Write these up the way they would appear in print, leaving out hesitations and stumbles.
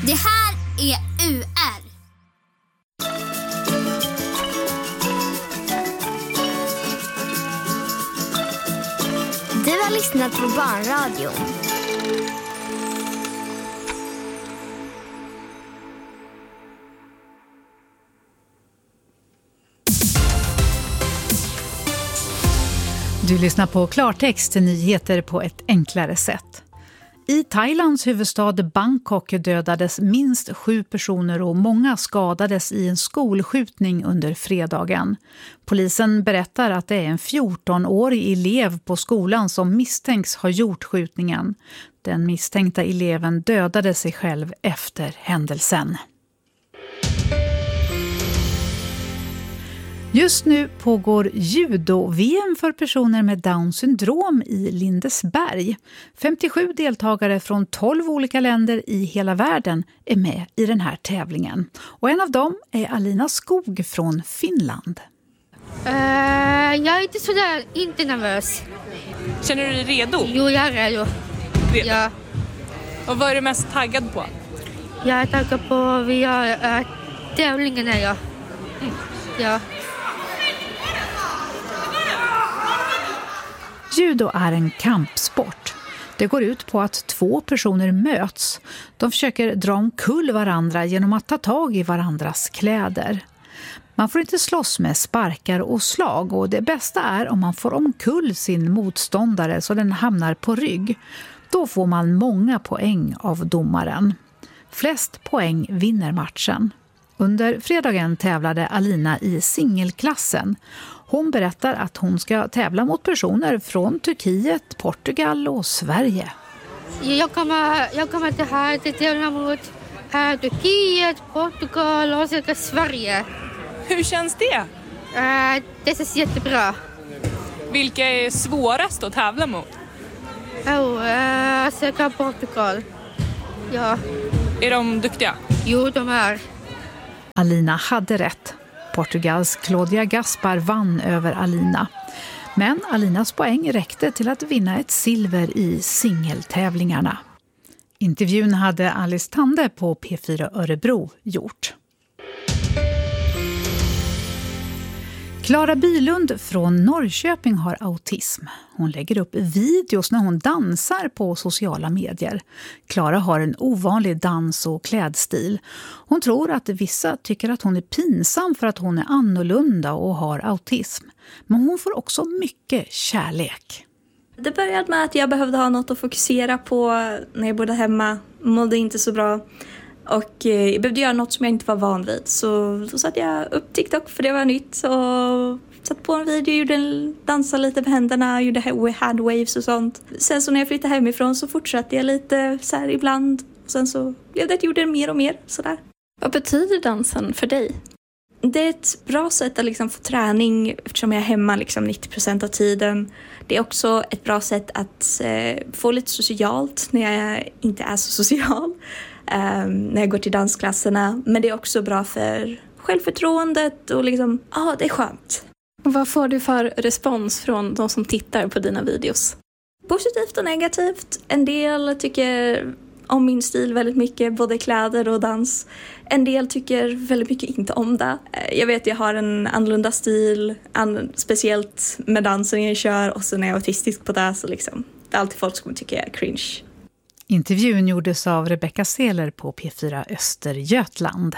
Det här är UR. Du har lyssnat på Barnradion. Du lyssnar på klartext, nyheter på ett enklare sätt. I Thailands huvudstad Bangkok dödades minst 7 personer och många skadades i en skolskjutning under fredagen. Polisen berättar att det är en 14-årig elev på skolan som misstänks ha gjort skjutningen. Den misstänkta eleven dödade sig själv efter händelsen. Just nu pågår judo-VM för personer med Down-syndrom i Lindesberg. 57 deltagare från 12 olika länder i hela världen är med i den här tävlingen. Och en av dem är Alina Skog från Finland. Jag är inte nervös. Känner du dig redo? Jo, jag är redo. Ja. Och vad är du mest taggad på? Jag är taggad på tävlingarna, ja. Ja. Judo är en kampsport. Det går ut på att 2 personer möts. De försöker dra omkull varandra genom att ta tag i varandras kläder. Man får inte slåss med sparkar och slag, och det bästa är om man får omkull sin motståndare så den hamnar på rygg. Då får man många poäng av domaren. Flest poäng vinner matchen. Under fredagen tävlade Alina i singelklassen. Hon berättar att hon ska tävla mot personer från Turkiet, Portugal och Sverige. Jag kommer till här till tävla mot Turkiet, Portugal och Sverige. Hur känns det? Det känns jättebra. Vilka är svårast att tävla mot? Säkert Portugal. Ja. Är de duktiga? Jo, de är. Alina hade rätt. Portugals Claudia Gaspar vann över Alina. Men Alinas poäng räckte till att vinna ett silver i singeltävlingarna. Intervjun hade Alice Tande på P4 Örebro gjort. Klara Bylund från Norrköping har autism. Hon lägger upp videos när hon dansar på sociala medier. Klara har en ovanlig dans- och klädstil. Hon tror att vissa tycker att hon är pinsam för att hon är annorlunda och har autism. Men hon får också mycket kärlek. Det började med att jag behövde ha något att fokusera på när jag bodde hemma. Mådde inte så bra. Och jag behövde göra något som jag inte var van vid. Så då satte jag upp TikTok, för det var nytt. Och satt på en video, dansade lite med händerna, gjorde handwaves och sånt. Sen så när jag flyttade hemifrån så fortsatte jag lite så här ibland. Och sen så blev det att jag gjorde mer och mer sådär. Vad betyder dansen för dig? Det är ett bra sätt att liksom få träning eftersom jag är hemma liksom 90% av tiden. Det är också ett bra sätt att få lite socialt när jag inte är så social. När jag går till dansklasserna. Men det är också bra för självförtroendet och liksom, det är skönt. Vad får du för respons från de som tittar på dina videos? Positivt och negativt. En del tycker om min stil väldigt mycket, både kläder och dans. En del tycker väldigt mycket inte om det. Jag vet att jag har en annorlunda stil, speciellt med dansen jag kör, och så när jag är autistisk på det så liksom, det är alltid folk som tycker jag är cringe. Intervjun gjordes av Rebecca Seler på P4 Östergötland.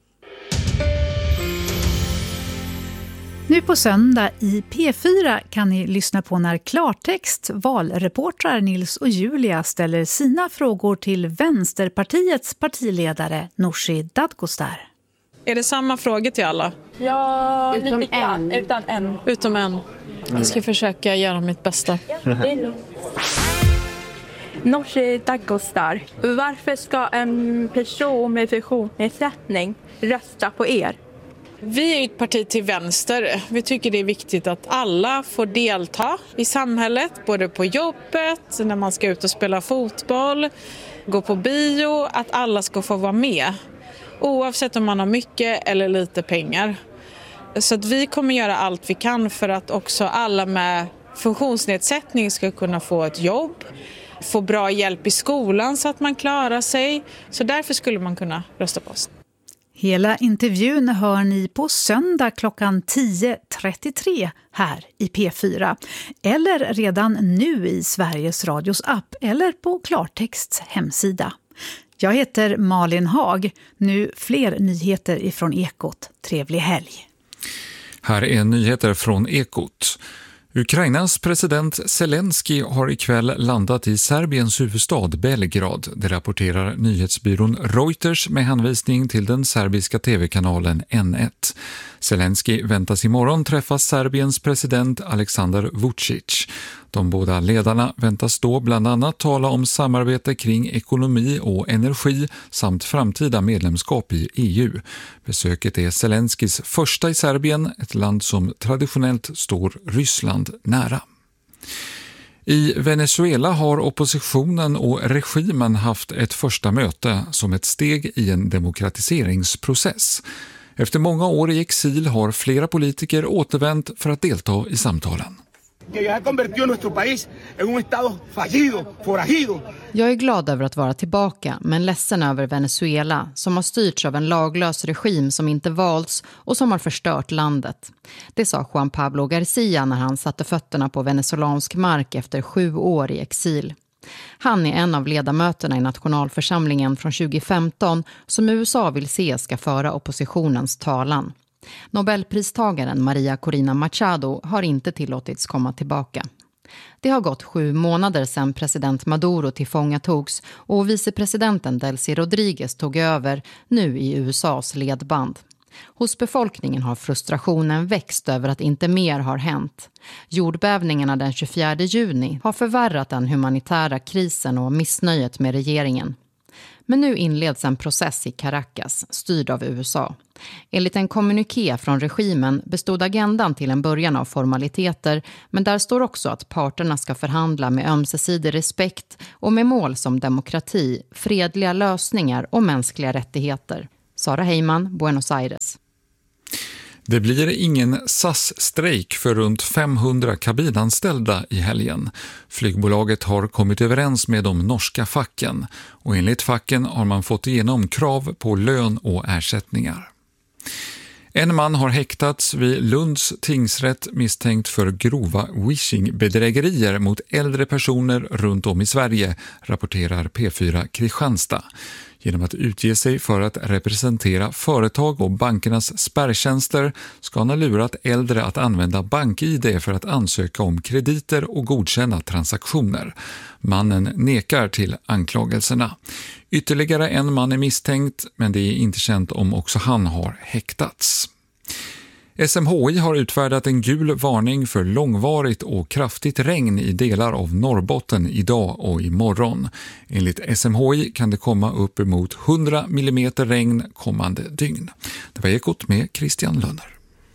Nu på söndag i P4 kan ni lyssna på när klartext valreportrar Nils och Julia ställer sina frågor till Vänsterpartiets partiledare Nooshi Dadgostar. Är det samma frågor till alla? Ja, utom en. Utom en. Jag ska försöka göra mitt bästa. Nooshi Dadgostar, varför ska en person med funktionsnedsättning rösta på er? Vi är ett parti till vänster. Vi tycker det är viktigt att alla får delta i samhället, både på jobbet, när man ska ut och spela fotboll, gå på bio, att alla ska få vara med. Oavsett om man har mycket eller lite pengar. Så att vi kommer göra allt vi kan för att också alla med funktionsnedsättning ska kunna få ett jobb. få bra hjälp i skolan så att man klarar sig. Så därför skulle man kunna rösta på oss. Hela intervjun hör ni på söndag klockan 10.33 här i P4. Eller redan nu i Sveriges Radios app eller på Klartexts hemsida. Jag heter Malin Haag. Nu fler nyheter ifrån Ekot. Trevlig helg. Här är nyheter från Ekot. Ukrainas president Zelensky har ikväll landat i Serbiens huvudstad Belgrad. Det rapporterar nyhetsbyrån Reuters med hänvisning till den serbiska tv-kanalen N1. Zelensky väntas imorgon träffa Serbiens president Aleksandar Vučić. De båda ledarna väntas då bland annat tala om samarbete kring ekonomi och energi samt framtida medlemskap i EU. Besöket är Zelenskys första i Serbien, ett land som traditionellt står Ryssland nära. I Venezuela har oppositionen och regimen haft ett första möte som ett steg i en demokratiseringsprocess. Efter många år i exil har flera politiker återvänt för att delta i samtalen. Jag är glad över att vara tillbaka, men ledsen över Venezuela som har styrts av en laglös regim som inte valts och som har förstört landet. Det sa Juan Pablo Garcia när han satte fötterna på venezolansk mark efter 7 år i exil. Han är en av ledamöterna i nationalförsamlingen från 2015 som USA vill se ska föra oppositionens talan. Nobelpristagaren Maria Corina Machado har inte tillåtits komma tillbaka. Det har gått 7 månader sedan president Maduro tillfångatogs och vicepresidenten Delcy Rodriguez tog över nu i USAs ledband. Hos befolkningen har frustrationen växt över att inte mer har hänt. Jordbävningarna den 24 juni har förvärrat den humanitära krisen och missnöjet med regeringen. Men nu inleds en process i Caracas, styrd av USA. Enligt en kommuniké från regimen bestod agendan till en början av formaliteter, men där står också att parterna ska förhandla med ömsesidig respekt och med mål som demokrati, fredliga lösningar och mänskliga rättigheter. Sara Heyman, Buenos Aires. Det blir ingen SAS-strejk för runt 500 kabinanställda i helgen. Flygbolaget har kommit överens med de norska facken och enligt facken har man fått igenom krav på lön och ersättningar. En man har häktats vid Lunds tingsrätt misstänkt för grova wishing-bedrägerier mot äldre personer runt om i Sverige, rapporterar P4 Kristianstad. Genom att utge sig för att representera företag och bankernas spärrtjänster ska han ha lurat äldre att använda BankID för att ansöka om krediter och godkänna transaktioner. Mannen nekar till anklagelserna. Ytterligare en man är misstänkt, men det är inte känt om också han har häktats. SMHI har utfärdat en gul varning för långvarigt och kraftigt regn i delar av Norrbotten idag och imorgon. Enligt SMHI kan det komma upp emot 100 mm regn kommande dygn. Det var Ekot med Christian Lönner.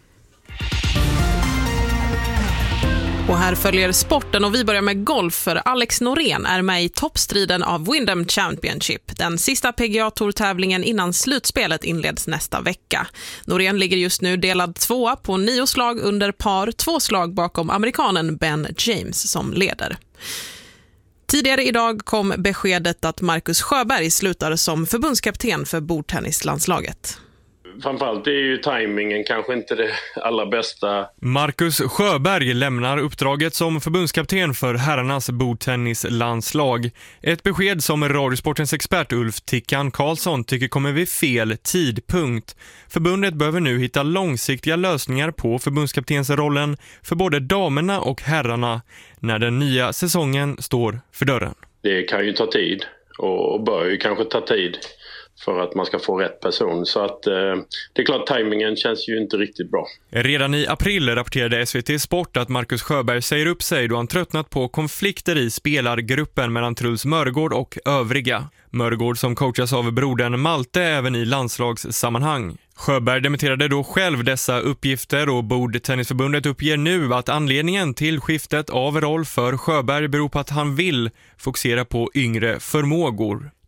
Och här följer sporten och vi börjar med golf för Alex Norén är med i toppstriden av Wyndham Championship. Den sista PGA-tourtävlingen innan slutspelet inleds nästa vecka. Norén ligger just nu delad 2 på 9 slag under par, 2 slag bakom amerikanen Ben James som leder. Tidigare idag kom beskedet att Marcus Sjöberg slutar som förbundskapten för bordtennislandslaget. Framförallt är ju tajmingen kanske inte det allra bästa. Marcus Sjöberg lämnar uppdraget som förbundskapten för herrarnas bordtennislandslag. Ett besked som Radiosportens expert Ulf Tickan Karlsson tycker kommer vid fel tidpunkt. Förbundet behöver nu hitta långsiktiga lösningar på förbundskaptensrollen för både damerna och herrarna när den nya säsongen står för dörren. Det kan ju ta tid och bör ju kanske ta tid för att man ska få rätt person. Så att det är klart, tajmingen känns ju inte riktigt bra. Redan i april rapporterade SVT Sport att Marcus Sjöberg säger upp sig då han tröttnat på konflikter i spelargruppen mellan Truls Mörgård och övriga. Mörgård som coachas av brodern Malte även i landslagssammanhang. Sjöberg dementerade då själv dessa uppgifter och Bordtennisförbundet uppger nu att anledningen till skiftet av roll för Sjöberg beror på att han vill fokusera på yngre förmågor.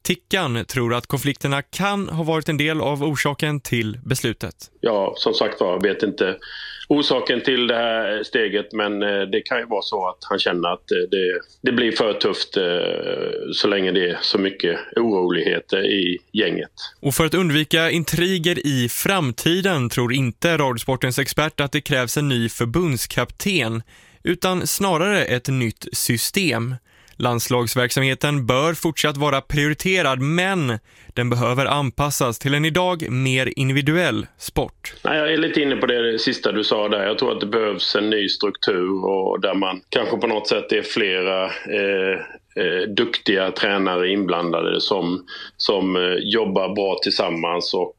Tickan tror att konflikterna kan ha varit en del av orsaken till beslutet. Ja, som sagt var, jag vet inte orsaken till det här steget, men det kan ju vara så att han känner att det blir för tufft så länge det är så mycket oroligheter i gänget. Och för att undvika intriger i framtiden tror inte Radiosportens expert att det krävs en ny förbundskapten, utan snarare ett nytt system. Landslagsverksamheten bör fortsatt vara prioriterad, men den behöver anpassas till en idag mer individuell sport. Nej, jag är lite inne på det sista du sa där. Jag tror att det behövs en ny struktur och där man kanske på något sätt är flera duktiga tränare inblandade som jobbar bra tillsammans och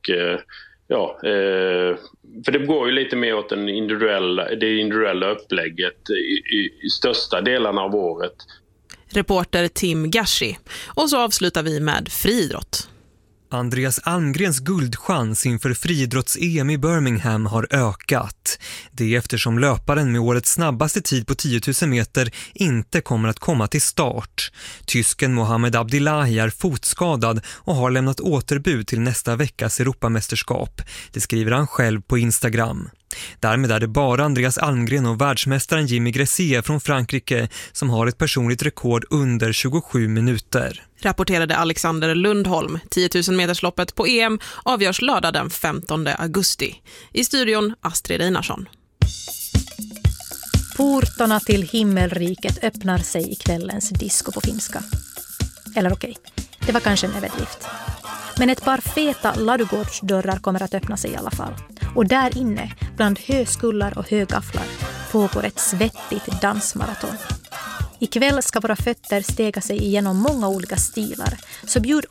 för det går ju lite mer åt det individuella upplägget i största delarna av året. Reporter Tim Gashi. Och så avslutar vi med friidrott. Andreas Almgrens guldchans inför friidrotts-EM i Birmingham har ökat. Det är eftersom löparen med årets snabbaste tid på 10 000 meter inte kommer att komma till start. Tysken Mohamed Abdillahi är fotskadad och har lämnat återbud till nästa veckas Europamästerskap. Det skriver han själv på Instagram. Därmed är det bara Andreas Almgren och världsmästaren Jimmy Gressier från Frankrike som har ett personligt rekord under 27 minuter. Rapporterade Alexander Lundholm. 10 000 metersloppet på EM avgörs lördag den 15 augusti. I studion Astrid Einarsson. Portarna till himmelriket öppnar sig i kvällens disco på finska. Eller okej, det var kanske en överdrift. Men ett par feta ladugårdsdörrar kommer att öppna sig i alla fall. Och där inne, bland höskullar och högafflar, pågår ett svettigt dansmaraton. Ikväll ska våra fötter stega sig igenom många olika stilar, så bjud